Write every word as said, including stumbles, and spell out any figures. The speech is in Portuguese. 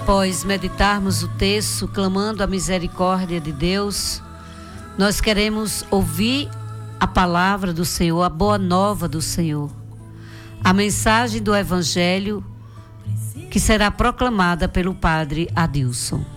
após meditarmos o texto, clamando a misericórdia de Deus, nós queremos ouvir a palavra do Senhor, a boa nova do Senhor, a mensagem do Evangelho que será proclamada pelo Padre Adilson.